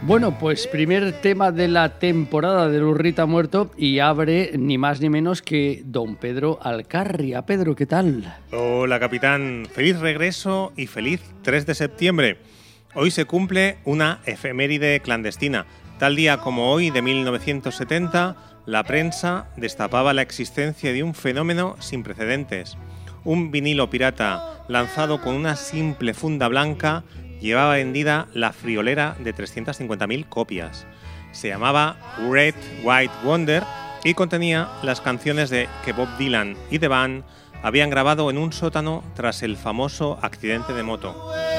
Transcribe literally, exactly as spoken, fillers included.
Bueno, pues primer tema de la temporada de Lurrita Muerto y abre ni más ni menos que don Pedro Alcarria. Pedro, ¿qué tal? Hola, capitán. Feliz regreso y feliz tres de septiembre. Hoy se cumple una efeméride clandestina. Tal día como hoy, de mil novecientos setenta, la prensa destapaba la existencia de un fenómeno sin precedentes. Un vinilo pirata lanzado con una simple funda blanca llevaba vendida la friolera de trescientas cincuenta mil copias. Se llamaba Red White Wonder y contenía las canciones de que Bob Dylan y The Band habían grabado en un sótano tras el famoso accidente de moto.